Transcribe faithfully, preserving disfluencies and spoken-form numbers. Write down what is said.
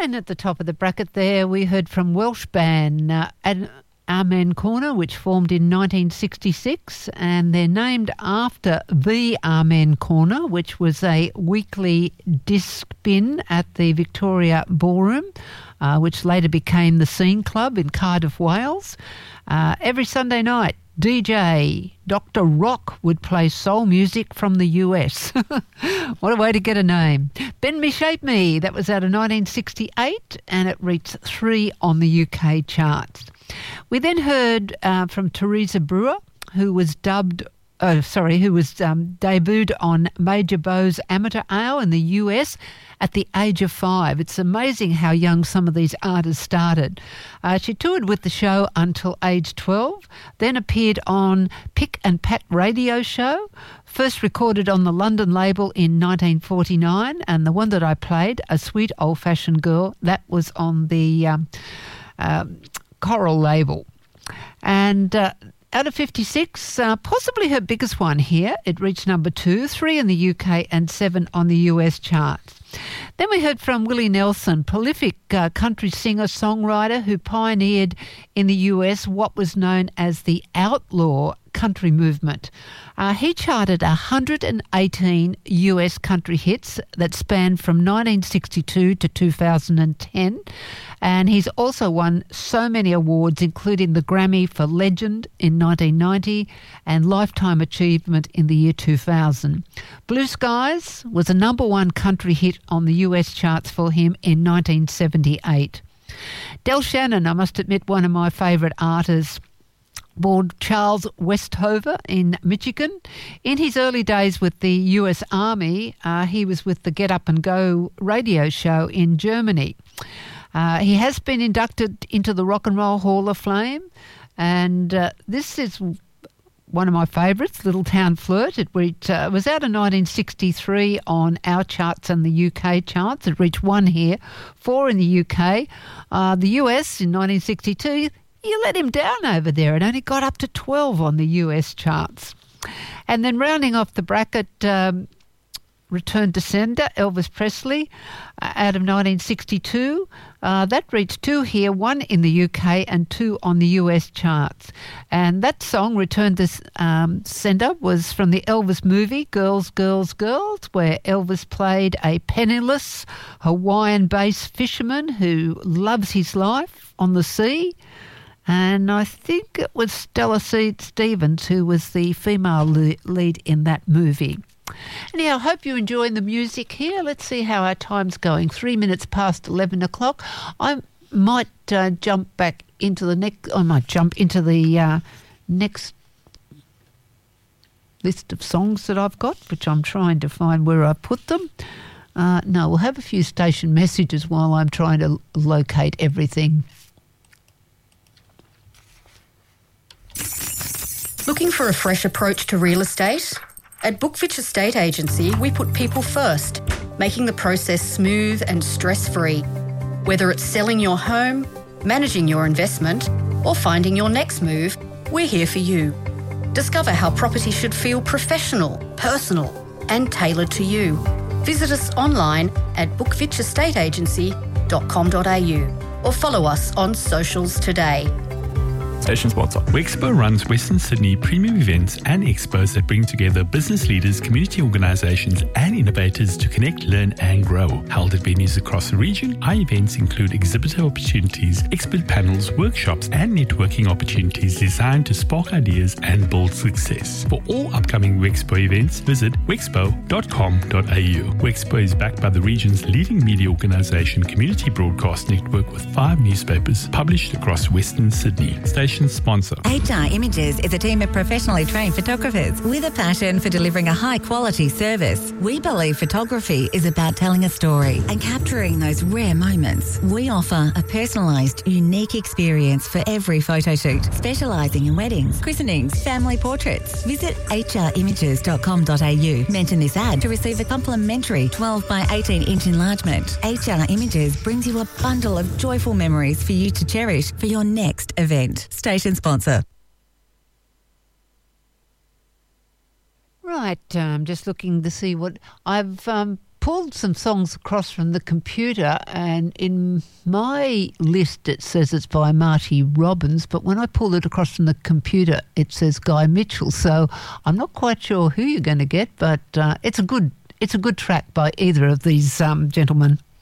And at the top of the bracket there, we heard from Welsh band uh, Ad- Amen Corner, which formed in nineteen sixty-six, and they're named after the Amen Corner, which was a weekly disc bin at the Victoria Ballroom, uh, which later became the Scene Club in Cardiff, Wales. Uh, every Sunday night, D J Doctor Rock would play soul music from the U S. What a way to get a name. Bend Me, Shape Me, that was out of nineteen sixty-eight, and it reached three on the U K charts. We then heard uh, from Teresa Brewer, who was dubbed, oh, sorry, who was um, debuted on Major Bowes Amateur Ale in the U S at the age of five. It's amazing how young some of these artists started. Uh, she toured with the show until age twelve, then appeared on Pick and Pat radio show, first recorded on the London label in nineteen forty-nine, and the one that I played, A Sweet Old Fashioned Girl, that was on the um, um, Coral label. And uh, out of fifty-six, uh, possibly her biggest one here, it reached number two, three in the U K and seven on the U S charts. Then we heard from Willie Nelson, prolific uh, country singer-songwriter who pioneered in the U S what was known as the outlaw country movement. Uh, he charted one hundred eighteen U S country hits that spanned from nineteen sixty-two to two thousand ten, and he's also won so many awards, including the Grammy for Legend in nineteen ninety and Lifetime Achievement in the year two thousand. Blue Skies was a number one country hit on the U S charts for him in nineteen seventy-eight. Del Shannon, I must admit, one of my favourite artists, born Charles Westhover in Michigan. In his early days with the U S Army, uh, he was with the Get Up and Go radio show in Germany. Uh, he has been inducted into the Rock and Roll Hall of Fame, and uh, this is one of my favourites, Little Town Flirt. It reached, uh, was out in nineteen sixty-three on our charts and the U K charts. It reached one here, four in the U K. Uh, the U S in nineteen sixty-two, you let him down over there. It only got up to twelve on the U S charts. And then rounding off the bracket, um, Return to Sender, Elvis Presley, uh, out of nineteen sixty-two. Uh, that reached two here, one in the U K and two on the U S charts. And that song, Return to um, Sender, was from the Elvis movie, Girls, Girls, Girls, where Elvis played a penniless Hawaiian-based fisherman who loves his life on the sea. And I think it was Stella Seed Stevens who was the female le- lead in that movie. Anyhow, I hope you're enjoying the music here. Let's see how our time's going. Three minutes past eleven o'clock. I might uh, jump back into the next. I might jump into the uh, next list of songs that I've got, which I'm trying to find where I put them. Uh, no, we'll have a few station messages while I'm trying to locate everything. Looking for a fresh approach to real estate? At Bookfitch Estate Agency, we put people first, making the process smooth and stress-free. Whether it's selling your home, managing your investment, or finding your next move, we're here for you. Discover how property should feel professional, personal, and tailored to you. Visit us online at bookfitch estate agency dot com dot a u or follow us on socials today. Station sponsor. Wexpo runs Western Sydney premium events and expos that bring together business leaders, community organisations and innovators to connect, learn and grow. Held at venues across the region, our events include exhibitor opportunities, expert panels, workshops and networking opportunities designed to spark ideas and build success. For all upcoming Wexpo events, visit wexpo dot com dot a u. Wexpo is backed by the region's leading media organisation, Community Broadcast Network, with five newspapers published across Western Sydney. Station sponsor. H R Images is a team of professionally trained photographers with a passion for delivering a high-quality service. We believe photography is about telling a story and capturing those rare moments. We offer a personalised, unique experience for every photo shoot, specialising in weddings, christenings, family portraits. Visit h r images dot com dot a u. Mention this ad to receive a complimentary twelve by eighteen inch enlargement. H R Images brings you a bundle of joyful memories for you to cherish for your next event. Station sponsor. Right, I'm um, just looking to see what I've um, pulled some songs across from the computer, and in my list it says it's by Marty Robbins, but when I pull it across from the computer it says Guy Mitchell, so I'm not quite sure who you're going to get, but uh, it's a good it's a good track by either of these um, gentlemen.